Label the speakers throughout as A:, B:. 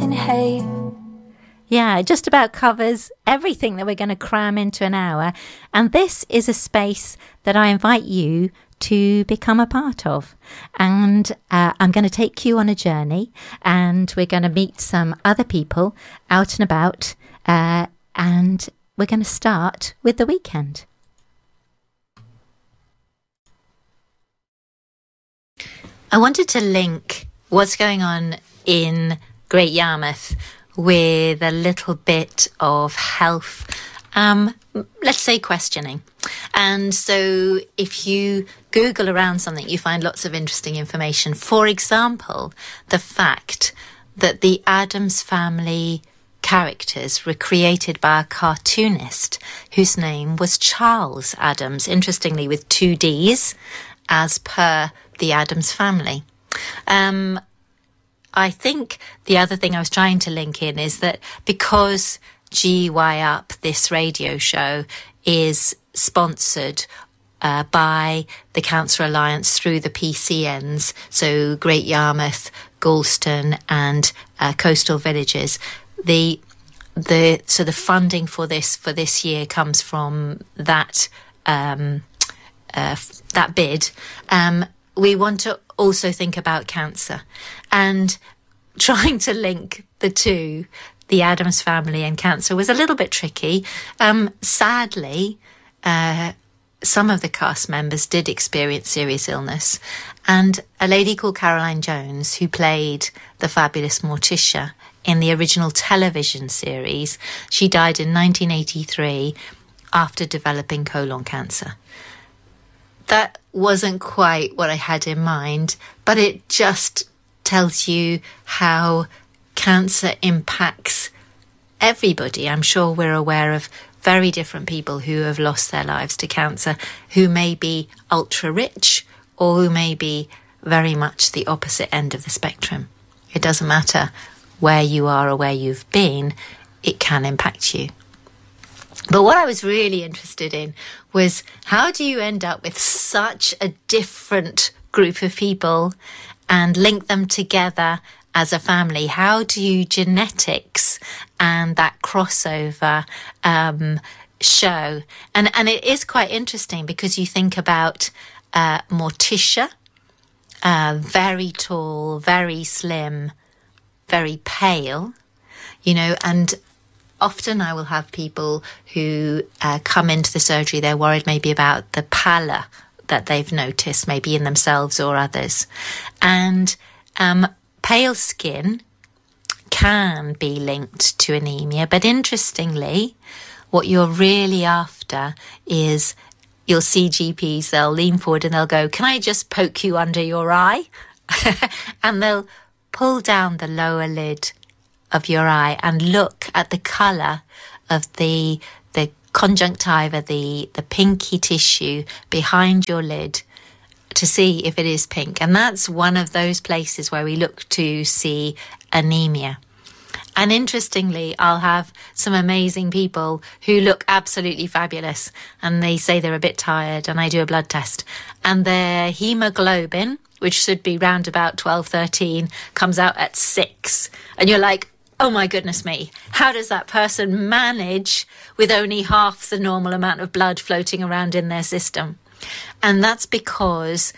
A: in hay.
B: Yeah, it just about covers everything that we're going to cram into an hour. And this is a space that I invite you to become a part of. And I'm going to take you on a journey, and we're going to meet some other people out and about. And we're going to start with the weekend. I wanted to link what's going on in Great Yarmouth with a little bit of health, let's say questioning. And so if you Google around something, you find lots of interesting information. For example, the fact that the Addams Family characters were created by a cartoonist whose name was Charles Addams, interestingly with 2 Ds, as per the Addams Family. I think the other thing I was trying to link in is that because GY Up, this radio show, is sponsored by the Cancer Alliance through the PCNs, so Great Yarmouth, Galston and coastal villages, the funding for this year comes from that that bid. We want to also think about cancer, and trying to link the two, the Addams Family and cancer, was a little bit tricky. Sadly, some of the cast members did experience serious illness, and a lady called Caroline Jones, who played the fabulous Morticia in the original television series, she died in 1983 after developing colon cancer. That wasn't quite what I had in mind, but it just tells you how cancer impacts everybody. I'm sure we're aware of very different people who have lost their lives to cancer, who may be ultra rich or who may be very much the opposite end of the spectrum. It doesn't matter where you are or where you've been, it can impact you. But what I was really interested in was, how do you end up with such a different group of people and link them together as a family? How do you genetics and that crossover show? And it is quite interesting because you think about Morticia, very tall, very slim, very pale, and often I will have people who come into the surgery, they're worried maybe about the pallor that they've noticed, maybe in themselves or others. And pale skin can be linked to anemia, but interestingly, what you're really after is, you'll see GPs, they'll lean forward and they'll go, "Can I just poke you under your eye?" And they'll pull down the lower lid of your eye and look at the colour of the conjunctiva, the pinky tissue behind your lid, to see if it is pink. And that's one of those places where we look to see anemia. And interestingly, I'll have some amazing people who look absolutely fabulous, and they say they're a bit tired, and I do a blood test, and their hemoglobin, which should be round about 12, 13, comes out at 6. And you're like, oh my goodness me, how does that person manage with only half the normal amount of blood floating around in their system? And that's because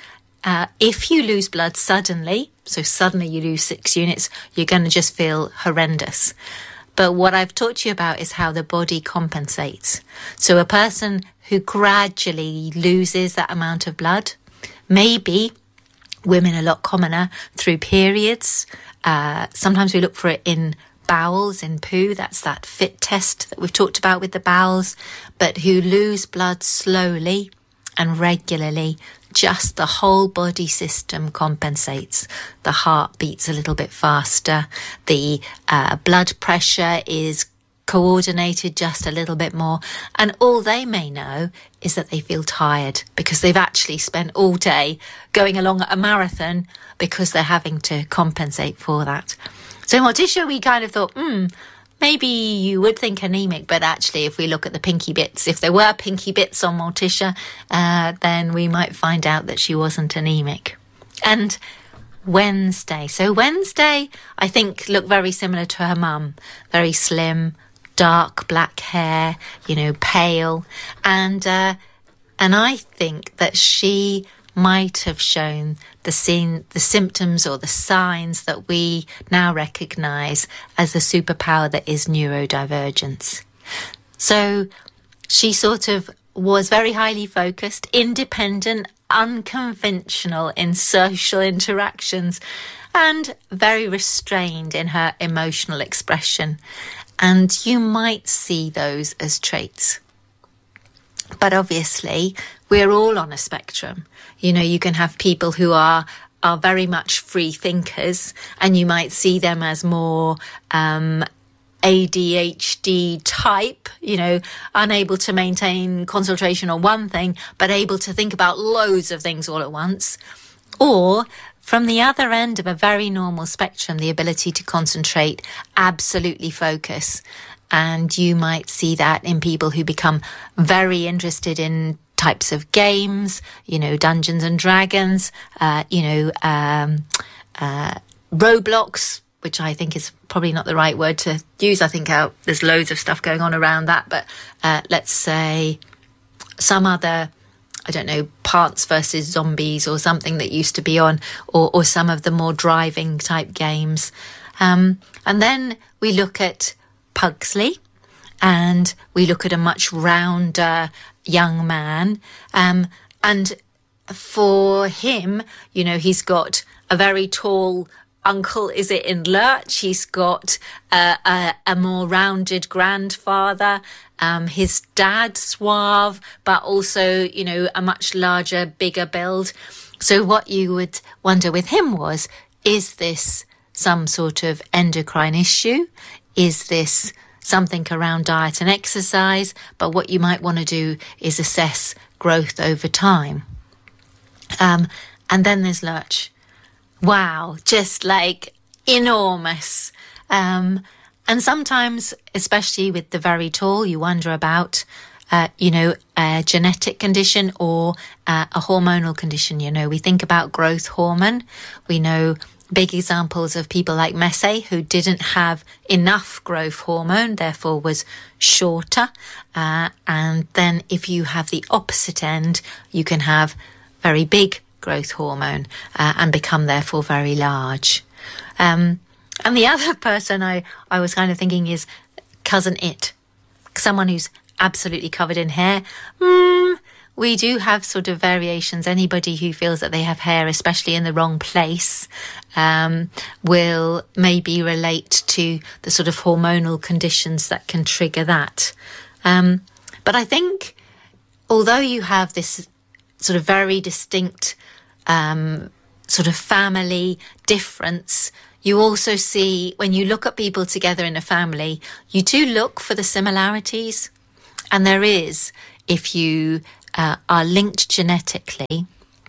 B: if you lose blood suddenly, so suddenly you lose 6 units, you're going to just feel horrendous. But what I've talked to you about is how the body compensates. So a person who gradually loses that amount of blood, maybe women a lot commoner through periods. Sometimes we look for it in bowels, in poo. That's that FIT test that we've talked about with the bowels. But who lose blood slowly and regularly, just the whole body system compensates. The heart beats a little bit faster. The blood pressure is coordinated just a little bit more. And all they may know is that they feel tired because they've actually spent all day going along a marathon because they're having to compensate for that. So Morticia, we kind of thought, maybe you would think anemic, but actually if we look at the pinky bits, if there were pinky bits on Morticia, then we might find out that she wasn't anemic. And Wednesday. So Wednesday, I think, looked very similar to her mum. Very slim, dark black hair, pale. And I think that she might have shown the symptoms or the signs that we now recognise as the superpower that is neurodivergence. So she sort of was very highly focused, independent, unconventional in social interactions, and very restrained in her emotional expression. And you might see those as traits. But obviously, we're all on a spectrum. You can have people who are very much free thinkers, and you might see them as more ADHD type, unable to maintain concentration on one thing, but able to think about loads of things all at once. Or from the other end of a very normal spectrum, the ability to concentrate, absolutely focus. And you might see that in people who become very interested in types of games, Dungeons and Dragons, Roblox, which I think is probably not the right word to use. I think there's loads of stuff going on around that. But let's say some other, I don't know, Plants vs. Zombies or something that used to be on, or some of the more driving type games. And then we look at Pugsley, and we look at a much rounder young man. And for him, he's got a very tall uncle, is it in Lurch? He's got a more rounded grandfather. His dad suave, but also, a much larger, bigger build. So what you would wonder with him was, is this some sort of endocrine issue? Is this something around diet and exercise? But what you might want to do is assess growth over time. And then there's Lurch. Wow, just like enormous. And sometimes, especially with the very tall, you wonder about, a genetic condition or a hormonal condition. We think about growth hormone. We know big examples of people like Messi, who didn't have enough growth hormone, therefore was shorter. And then if you have the opposite end, you can have very big growth hormone and become therefore very large. And the other person I was kind of thinking is Cousin It, someone who's absolutely covered in hair. We do have sort of variations. Anybody who feels that they have hair, especially in the wrong place, will maybe relate to the sort of hormonal conditions that can trigger that. But I think, although you have this sort of very distinct sort of family difference, you also see, when you look at people together in a family, you do look for the similarities. And there is, if you are linked genetically,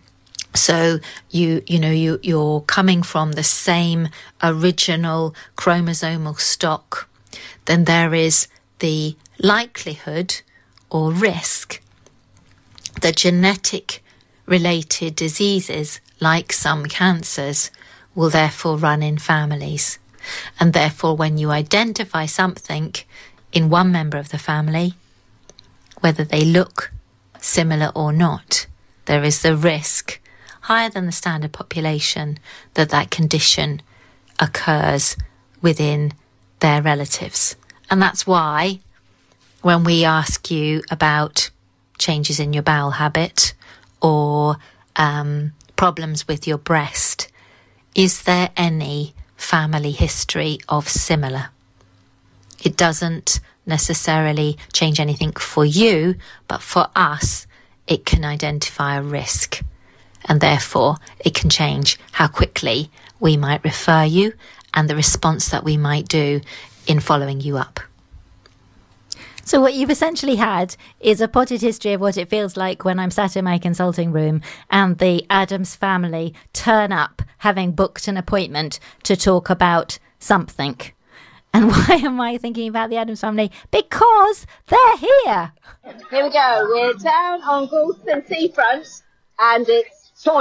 B: so you're coming from the same original chromosomal stock, then there is the likelihood or risk that genetic related diseases like some cancers will therefore run in families. And therefore, when you identify something in one member of the family, whether they look similar or not, there is the risk, higher than the standard population, that that condition occurs within their relatives. And that's why when we ask you about changes in your bowel habit or problems with your breast, is there any family history of similar? It doesn't necessarily change anything for you, but for us, it can identify a risk. And therefore, it can change how quickly we might refer you and the response that we might do in following you up.
A: So what you've essentially had is a potted history of what it feels like when I'm sat in my consulting room and the Addams family turn up having booked an appointment to talk about something. And why am I thinking about the Addams family? Because they're here.
C: Here we go. We're down on Gorton Seafront and it's
D: Simon.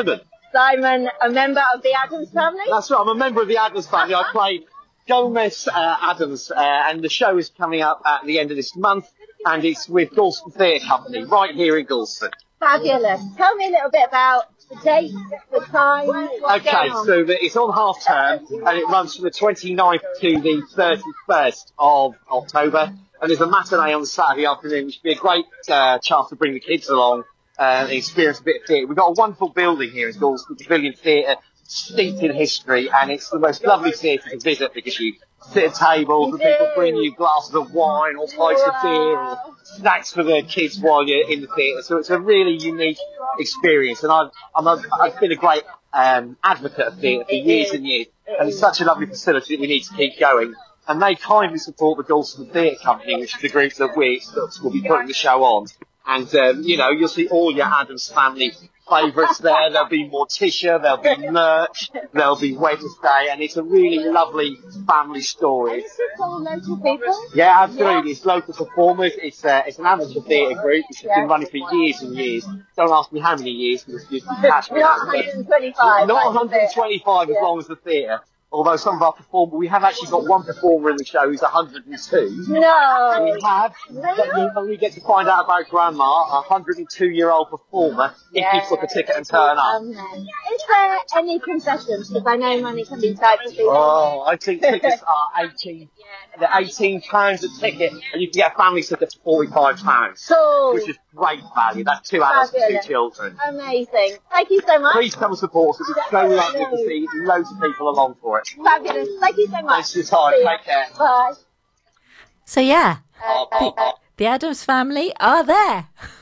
C: Simon, a member of the Addams family?
D: That's right, I'm a member of the Addams family. I played Gomez Addams, and the show is coming up at the end of this month, and it's with Galston Theatre Company, right here in Galston.
C: Fabulous. Tell me a little bit about the date, the time, what's
D: Okay,
C: going on?
D: so it's on half term, and it runs from the 29th to the 31st of October, and there's a matinee on the Saturday afternoon, which would be a great chance to bring the kids along and experience a bit of theatre. We've got a wonderful building here in Galston, the Pavilion Theatre, steeped in history, and it's the most lovely theatre to visit because you sit at tables and people bring you glasses of wine or pints of beer or snacks for the kids while you're in the theatre. So it's a really unique experience, and I've been a great advocate of theatre for years and years, and it's such a lovely facility that we need to keep going. And they kindly support the Galston Theatre Company, which is the group that will be putting the show on. And, you'll see all your Addams family favourites there. There'll be Morticia, there'll be Merch, there'll be Wednesday, and it's a really lovely family story.
C: Is it all local people?
D: Yeah, absolutely. It's local performers. It's an amateur theatre group which has been running for years and years. Don't ask me how many years, because you can catch me
C: Not
D: out.
C: 125.
D: Not 125 as long as the theatre. Although some of our performers, we have actually got one performer in the show who's 102.
C: No.
D: We have, but you only get to find out about Grandma, a 102-year-old performer, if you book a ticket and turn up.
C: Is there any concessions? Because I know money can be tight for people.
D: Oh, I think tickets are they're £18 a ticket, and you can get a family ticket for £45,
C: So
D: which is great value. That's 2 adults and 2
C: Fabulous.
D: children.
C: amazing. Thank you so much.
D: Please come and support us. It's so lovely to see loads of people along for it.
C: Fabulous. Thank you so much.
D: Thanks for your time.
C: See ya.
D: Take care.
C: Bye.
A: So yeah,
D: Bye.
A: the Addams family are there.